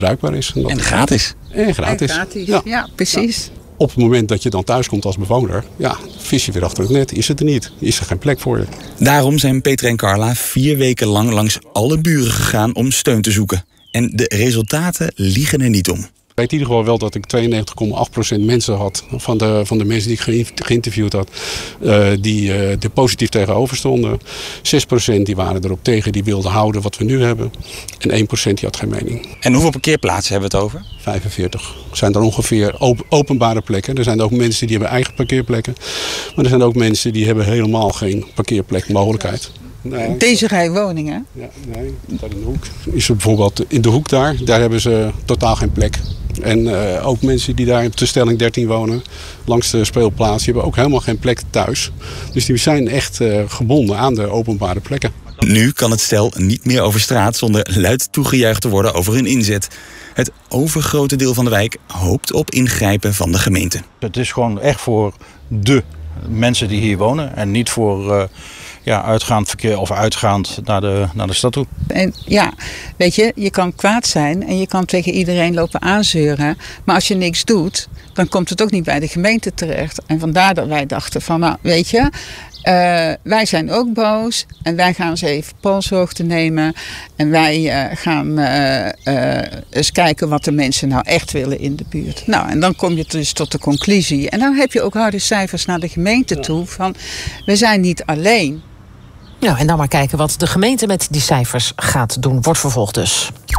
bruikbaar is. En gratis. En gratis. Ja, precies. Ja. Op het moment dat je dan thuis komt als bewoner, vis je weer achter het net. Is het er niet? Is er geen plek voor je? Daarom zijn Peter en Carla 4 weken lang langs alle buren gegaan om steun te zoeken. En de resultaten liegen er niet om. Ik weet in ieder geval wel dat ik 92,8% mensen had van de mensen die ik geïnterviewd had, die er positief tegenover stonden. 6% die waren erop tegen, die wilden houden wat we nu hebben. En 1% die had geen mening. En hoeveel parkeerplaatsen hebben we het over? 45. Zijn er ongeveer openbare plekken. Er zijn ook mensen die hebben eigen parkeerplekken. Maar er zijn ook mensen die hebben helemaal geen parkeerplekmogelijkheid. Nee. Deze rij woningen? Ja, nee, daar in de hoek. Is er bijvoorbeeld in de hoek daar hebben ze totaal geen plek. En ook mensen die daar op de stelling 13 wonen, langs de speelplaats, die hebben ook helemaal geen plek thuis. Dus die zijn echt gebonden aan de openbare plekken. Nu kan het stel niet meer over straat zonder luid toegejuicht te worden over hun inzet. Het overgrote deel van de wijk hoopt op ingrijpen van de gemeente. Het is gewoon echt voor de mensen die hier wonen en niet voor uitgaand verkeer of uitgaand naar de stad toe. En ja, weet je, je kan kwaad zijn en je kan tegen iedereen lopen aanzeuren. Maar als je niks doet, dan komt het ook niet bij de gemeente terecht. En vandaar dat wij dachten van, nou weet je, wij zijn ook boos en wij gaan eens even polshoogte nemen. En wij gaan eens kijken wat de mensen nou echt willen in de buurt. Nou, en dan kom je dus tot de conclusie. En dan heb je ook harde cijfers naar de gemeente toe van, we zijn niet alleen. Nou, en dan maar kijken wat de gemeente met die cijfers gaat doen. Wordt vervolgd dus.